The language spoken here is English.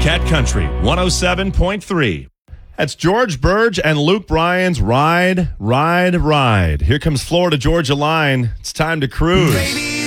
Cat Country 107.3. That's George Burge and Luke Bryan's Ride, Ride, Ride. Here comes Florida Georgia Line. It's time to cruise.